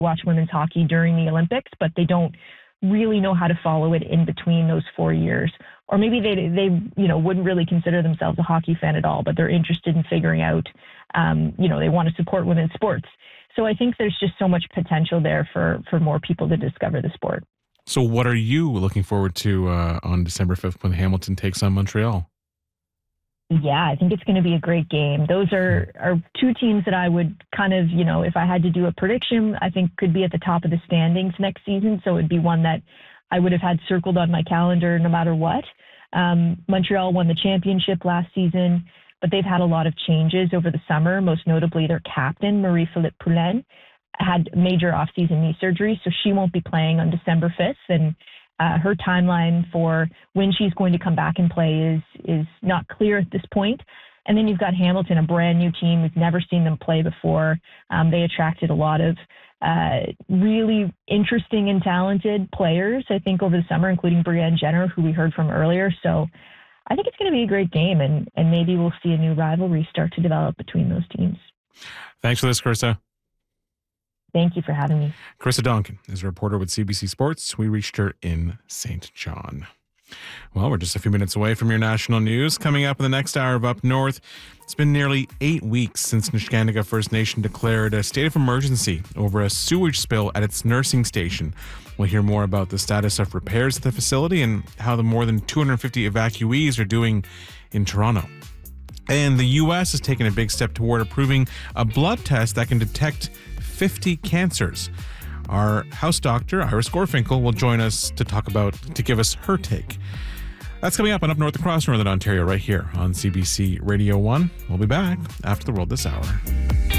watch women's hockey during the Olympics, but they don't really know how to follow it in between those 4 years. Or maybe they wouldn't really consider themselves a hockey fan at all, but they're interested in figuring out, they want to support women's sports. So I think there's just so much potential there for more people to discover the sport. So what are you looking forward to on December 5th when Hamilton takes on Montreal? Yeah, I think it's going to be a great game. Those are two teams that I would kind of, if I had to do a prediction, I think could be at the top of the standings next season. So it'd be one that I would have had circled on my calendar no matter what. Montreal won the championship last season, but they've had a lot of changes over the summer. Most notably, their captain, Marie-Philippe Poulin, had major off-season knee surgery, so she won't be playing on December 5th. And her timeline for when she's going to come back and play is not clear at this point. And then you've got Hamilton, a brand new team. We've never seen them play before. They attracted a lot of really interesting and talented players, I think, over the summer, including Brianne Jenner, who we heard from earlier. So I think it's going to be a great game, and maybe we'll see a new rivalry start to develop between those teams. Thanks for this, Carissa. Thank you for having me. Carissa Donkin is a reporter with CBC Sports. We reached her in St. John. Well, we're just a few minutes away from your national news. Coming up in the next hour of Up North, it's been nearly 8 weeks since Nisga'a First Nation declared a state of emergency over a sewage spill at its nursing station. We'll hear more about the status of repairs at the facility and how the more than 250 evacuees are doing in Toronto. And the U.S. has taken a big step toward approving a blood test that can detect 50 cancers. Our house doctor, Iris Gorfinkel, will join us to give us her take. That's coming up on Up North across Northern Ontario right here on CBC Radio 1. We'll be back after the world this hour.